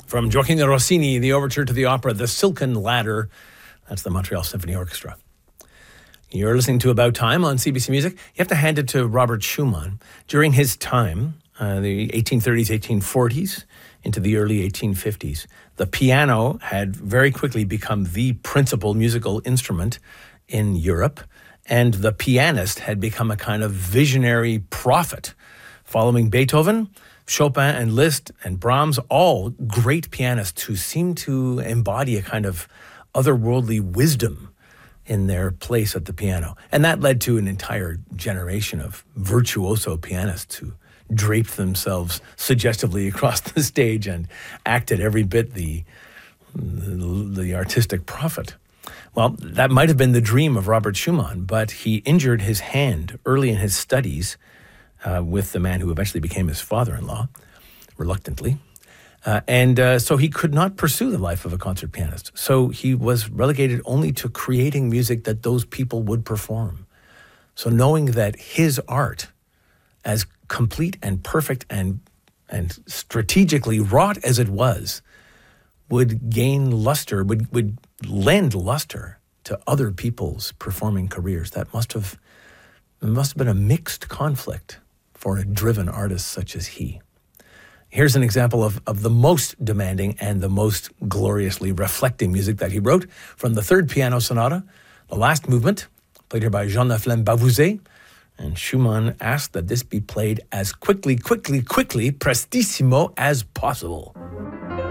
From Gioacchino Rossini, the overture to the opera The Silken Ladder. That's the Montreal Symphony Orchestra. You're listening to About Time on CBC Music. You have to hand it to Robert Schumann. During his time, the 1830s, 1840s, into the early 1850s, the piano had very quickly become the principal musical instrument in Europe, and the pianist had become a kind of visionary prophet. Following Beethoven, Chopin and Liszt and Brahms, all great pianists who seemed to embody a kind of otherworldly wisdom in their place at the piano. And that led to an entire generation of virtuoso pianists who draped themselves suggestively across the stage and acted every bit the artistic prophet. Well, that might have been the dream of Robert Schumann, but he injured his hand early in his studies with the man who eventually became his father-in-law, reluctantly. So he could not pursue the life of a concert pianist. So he was relegated only to creating music that those people would perform. So knowing that his art, as complete and perfect and strategically wrought as it was, would gain luster, would lend luster to other people's performing careers. That must have been a mixed conflict for a driven artist such as he. Here's an example of the most demanding and the most gloriously reflecting music that he wrote from the Third Piano Sonata, the last movement, played here by Jean-Neuf Bavouzet. And Schumann asked that this be played as quickly, prestissimo as possible.